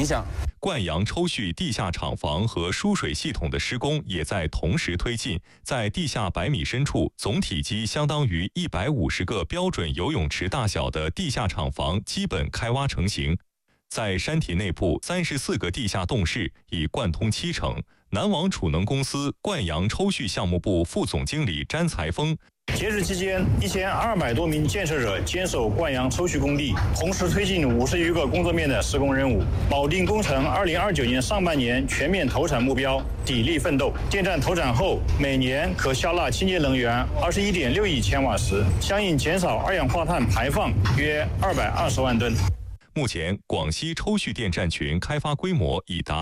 响。 灌阳抽蓄地下厂房和输水系统的施工也在同时推进，在地下100米深处，总体积相当于150个标准游泳池大小的地下厂房基本开挖成型。在山体内部34个地下洞室已贯通70%。南网储能公司灌阳抽蓄项目部副总经理詹才峰。 截止期间，1200多名建设者坚守灌阳抽蓄工地，同时推进50余个工作面的施工任务，保定工程2029年上半年全面投产目标，砥砺奋斗。建站投产后，每年可消纳清洁能源21.6亿千瓦时，相应减少二氧化碳排放约220万吨。 目前，广西抽蓄电站群开发规模已达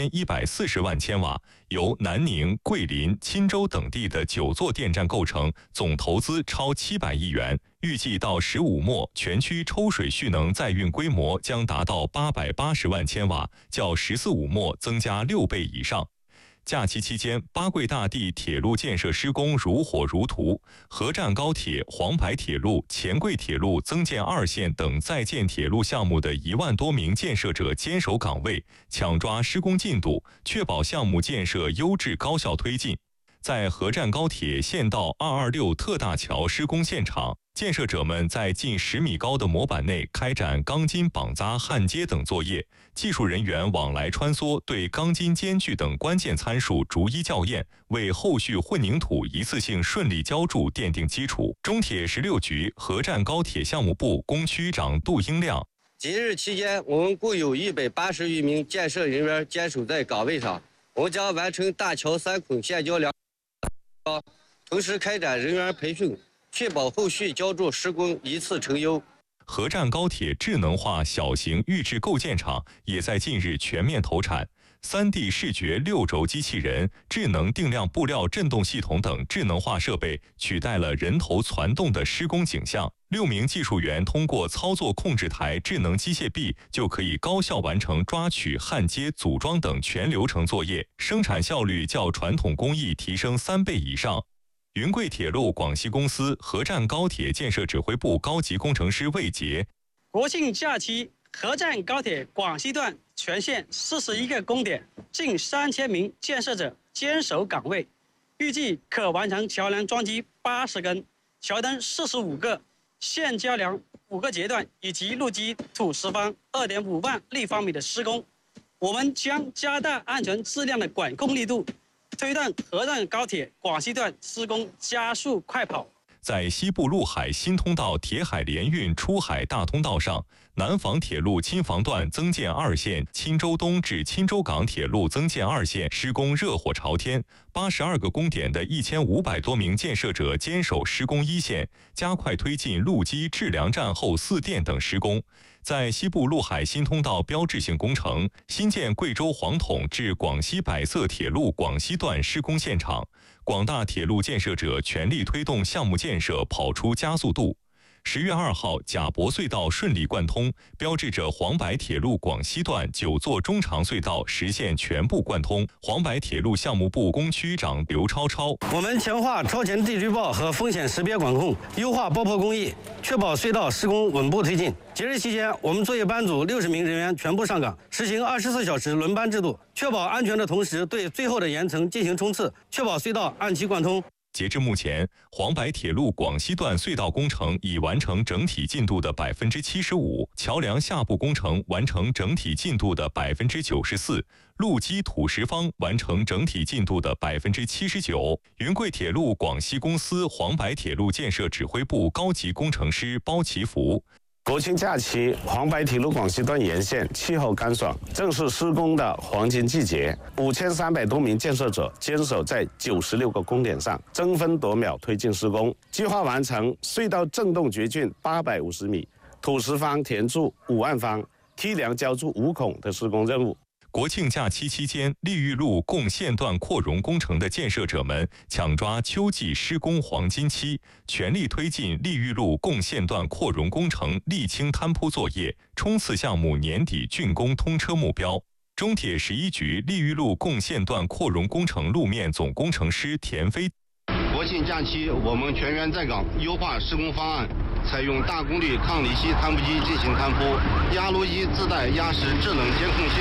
1140万千瓦，由南宁、桂林、钦州等地的9座电站构成，总投资超700亿元。预计到15末，全区抽水蓄能载运规模将达到880万千瓦，较14.5末增加6倍以上。假期期间，八桂大地铁路建设施工如火如荼，河站高铁、黄白铁路、黔桂铁路增建2线等在建铁路项目的1万多名建设者坚守岗位，抢抓施工进度，确保项目建设优质高效推进。在河站高铁县道226特大桥施工现场，建设者们在近10米高的模板内开展钢筋绑扎、焊接等作业，技术人员往来穿梭，对钢筋间距等关键参数逐一校验，为后续混凝土一次性顺利浇筑奠定基础。中铁16局河站高铁项目部工区长杜英亮： 即日期间，我们共有180余名建设人员坚守在岗位上，我们将完成大桥3孔线交梁，同时开展人员培训，确保后续浇筑施工一次成优。 河站高铁智能化小型预制构件厂也在近日全面投产，3D 视觉6轴机器人、智能定量布料振动系统等智能化设备取代了人头攒动的施工景象。6名技术员通过操作控制台智能机械臂，就可以高效完成抓取、焊接、组装等全流程作业，生产效率较传统工艺提升3倍以上。云贵铁路广西公司河站高铁建设指挥部高级工程师魏杰： 国庆假期，河站高铁广西段全线41个工点，近3000名建设者坚守岗位，预计可完成桥梁桩基80根、桥墩45个、线交梁5个阶段以及路基土石方2.5万立方米的施工。我们将加大安全质量的管控力度，推动河站高铁广西段施工加速快跑。 在西部陆海新通道铁海联运出海大通道上，南防铁路钦防段增建2线，钦州东至钦州港铁路增建2线施工热火朝天，82个工点的1500多名建设者坚守施工一线，加快推进路基、制梁站后4电等施工。在西部陆海新通道标志性工程新建贵州黄统至广西百色铁路广西段施工现场，广大铁路建设者全力推动项目建设跑出加速度。10月2号，贾博隧道顺利贯通，标志着黄白铁路广西段9座中长隧道实现全部贯通。黄白铁路项目部工区长刘超超： 我们强化超前地区报和风险识别管控，优化爆破工艺，确保隧道施工稳步推进。节日期间，我们作业班组60名人员全部上岗，实行24小时轮班制度，确保安全的同时，对最后的岩层进行冲刺，确保隧道按期贯通。 截至目前，黄白铁路广西段隧道工程已完成整体进度的75%，桥梁下部工程完成整体进度的94%，路基土石方完成整体进度的79%。云贵铁路广西公司黄白铁路建设指挥部高级工程师包其福： 国庆假期，黄白铁路广西段沿线气候干爽，正是施工的黄金季节。5300多名建设者坚守在96个工点上，争分夺秒推进施工，计划完成隧道震动掘浚850米、土石方填筑5万方、梯梁浇筑5孔的施工任务。 国庆假期期间，利裕路共线段扩容工程的建设者们抢抓秋季施工黄金期，全力推进利裕路共线段扩容工程沥青摊铺作业，冲刺项目年底竣工通车目标。中铁11局利裕路共线段扩容工程路面总工程师田飞： 国庆假期，我们全员在岗，优化施工方案，采用大功率抗离析摊铺机进行摊铺，压路机自带压实智能监控系统。